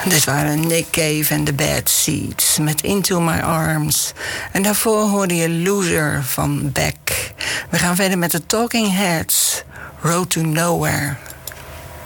Dit waren Nick Cave en The Bad Seeds met Into My Arms. En daarvoor hoorde je Loser van Beck. We gaan verder met de Talking Heads, Road to Nowhere.